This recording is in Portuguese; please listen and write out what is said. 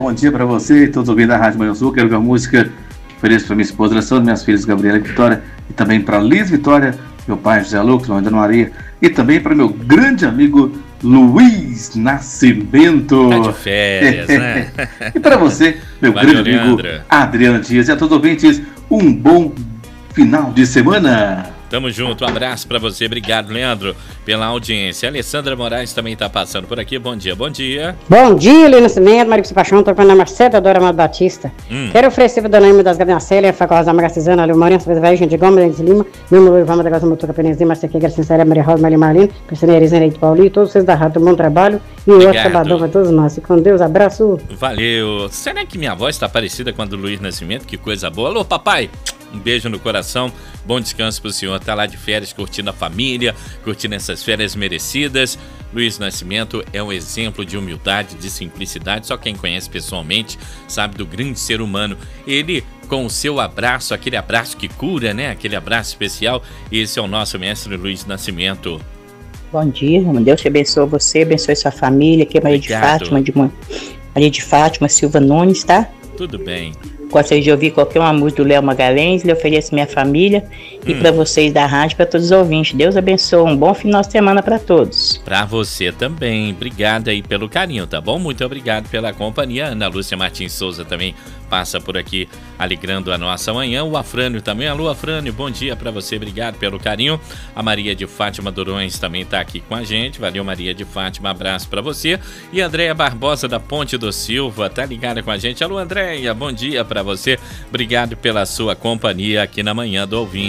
Bom dia para você e todos ouvindo a Rádio Manhã Sul. Quero ver a música que ofereço para minha esposa, Alessandra, minhas filhas Gabriela e Vitória, e também para Liz Vitória, meu pai José Lucas, mãe Dona Maria, e também para meu grande amigo Luiz Nascimento. Tá de férias, né? E para você, meu Valeu, grande amigo Leandro. Adriano Dias, e a todos os ouvintes, um bom final de semana. Tamo junto, um abraço pra você, obrigado, Leandro, pela audiência. A Alessandra Moraes também tá passando por aqui, bom dia, bom dia. Bom dia, Luiz Nascimento, Maria Paixão, tô falando a Marceta, Dora Amado Batista. Quero oferecer para a Dona Ema das Gavinacélia, Facol da Magacizana, Léo Maurício, Velho, de Gomes, Denise Lima, meu nome é Vama da Gaza Mutuca Penezinha, Marcequia, Gracinha Séria, Maria Rosa, Maria Marlene, Perceneira, Zeneide Paulinho, todos vocês da Rádio, bom trabalho e outro sabadão para todos nós. E com Deus, abraço. Valeu. Será que minha voz tá parecida com a do Luiz Nascimento? Que coisa boa. Alô, papai! Um beijo no coração, bom descanso pro senhor. Tá lá de férias, curtindo a família, curtindo essas férias merecidas. Luiz Nascimento é um exemplo de humildade, de simplicidade. Só quem conhece pessoalmente sabe do grande ser humano. Ele, com o seu abraço, aquele abraço que cura, né? Aquele abraço especial. Esse é o nosso mestre Luiz Nascimento. Bom dia, Deus te abençoe você, abençoe sua família. Aqui é Maria de Fátima Silva Nunes, tá? Tudo bem. Gostaria de ouvir qualquer uma música do Léo Magalhães, lhe ofereço minha família e para vocês da rádio, para todos os ouvintes. Deus abençoe, um bom final de semana para todos. Para você também, obrigada aí pelo carinho, tá bom? Muito obrigado pela companhia. Ana Lúcia Martins Souza também passa por aqui, alegrando a nossa manhã. O Afrânio também, alô Afrânio, bom dia para você, obrigado pelo carinho. A Maria de Fátima Durões também tá aqui com a gente, valeu Maria de Fátima, abraço para você. E a Andréia Barbosa da Ponte do Silva, tá ligada com a gente, alô Andréia, bom dia para você, obrigado pela sua companhia aqui na Manhã do Ouvinte.